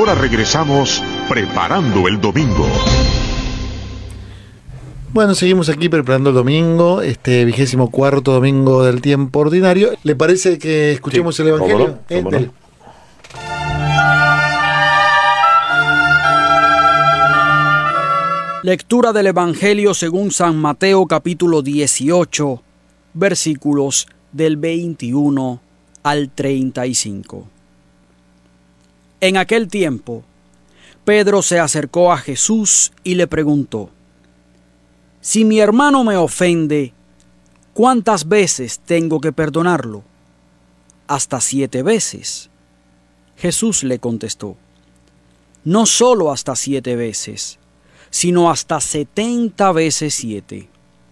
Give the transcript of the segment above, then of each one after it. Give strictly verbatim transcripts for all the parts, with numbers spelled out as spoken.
Ahora regresamos preparando el domingo. Bueno, seguimos aquí preparando el domingo, este vigésimo cuarto domingo del tiempo ordinario. ¿Le parece que escuchemos sí, el Evangelio? ¿Cómo no? ¿Cómo no? Lectura del Evangelio según San Mateo, capítulo dieciocho, versículos del veintiuno al treinta y cinco. En aquel tiempo, Pedro se acercó a Jesús y le preguntó: Si mi hermano me ofende, ¿cuántas veces tengo que perdonarlo? Hasta siete veces. Jesús le contestó: No solo hasta siete veces, sino hasta setenta veces siete.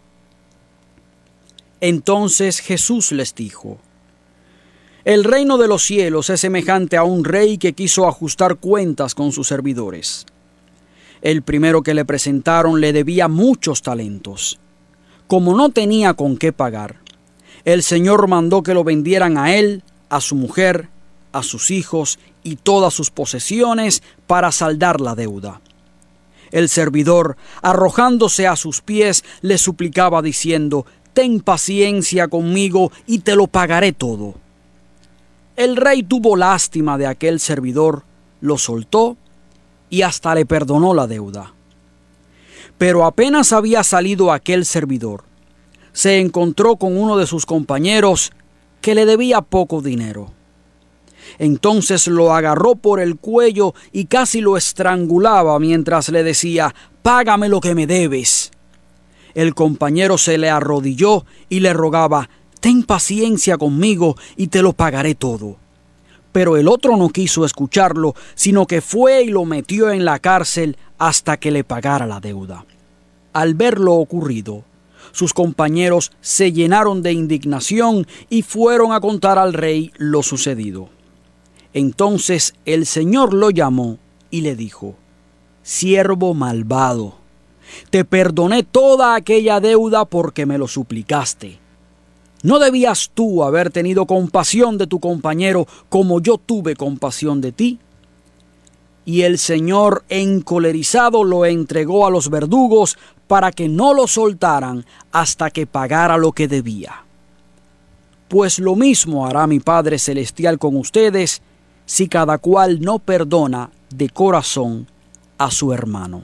Entonces Jesús les dijo: El reino de los cielos es semejante a un rey que quiso ajustar cuentas con sus servidores. El primero que le presentaron le debía muchos talentos. Como no tenía con qué pagar, el Señor mandó que lo vendieran a él, a su mujer, a sus hijos y todas sus posesiones para saldar la deuda. El servidor, arrojándose a sus pies, le suplicaba diciendo: Ten paciencia conmigo y te lo pagaré todo. El rey tuvo lástima de aquel servidor, lo soltó y hasta le perdonó la deuda. Pero apenas había salido aquel servidor, se encontró con uno de sus compañeros que le debía poco dinero. Entonces lo agarró por el cuello y casi lo estrangulaba mientras le decía: Págame lo que me debes. El compañero se le arrodilló y le rogaba: Ten paciencia conmigo y te lo pagaré todo. Pero el otro no quiso escucharlo, sino que fue y lo metió en la cárcel hasta que le pagara la deuda. Al ver lo ocurrido, sus compañeros se llenaron de indignación y fueron a contar al rey lo sucedido. Entonces el Señor lo llamó y le dijo: Siervo malvado, te perdoné toda aquella deuda porque me lo suplicaste. ¿No debías tú haber tenido compasión de tu compañero como yo tuve compasión de ti? Y el Señor, encolerizado, lo entregó a los verdugos para que no lo soltaran hasta que pagara lo que debía. Pues lo mismo hará mi Padre Celestial con ustedes, si cada cual no perdona de corazón a su hermano.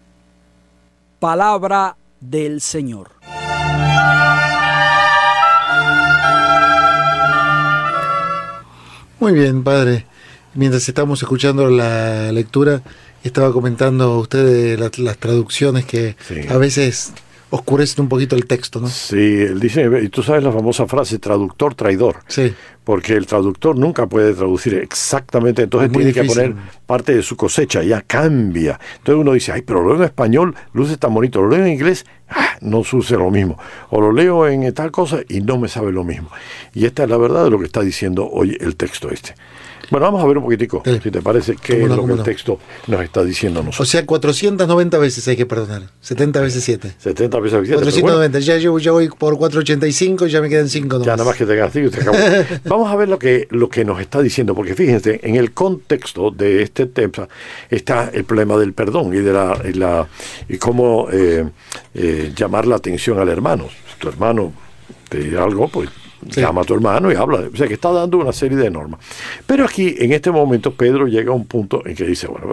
Palabra del Señor. Muy bien, padre. Mientras estamos escuchando la lectura, estaba comentando usted de la, las traducciones que sí. a veces oscurecen un poquito el texto, ¿no? Sí, él dice, y tú sabes la famosa frase, traductor, traidor. Sí. Porque el traductor nunca puede traducir exactamente, entonces tiene difícil. que poner parte de su cosecha, ya cambia. Entonces uno dice, ay, pero lo leo en español, luce tan bonito, lo leo en inglés, ah, no sucede lo mismo. O lo leo en tal cosa y no me sabe lo mismo. Y esta es la verdad de lo que está diciendo hoy el texto este. Bueno, vamos a ver un poquitico, sí. si te parece, qué es no, lo que no. el texto nos está diciendo a nosotros. O sea, cuatrocientas noventa veces hay que perdonar, setenta veces siete. setenta veces siete. cuatrocientas noventa, bueno, ya, yo, ya voy por cuatrocientos ochenta y cinco y ya me quedan cinco. Ya nada más que te quedan cinco y te acabó. Vamos a ver lo que, lo que nos está diciendo, porque fíjense, en el contexto de este tema está el problema del perdón y de la y, la, y cómo eh, eh, llamar la atención al hermano. Si tu hermano te dice algo, pues sí. llama a tu hermano y habla. O sea, que está dando una serie de normas. Pero aquí, en este momento, Pedro llega a un punto en que dice, bueno,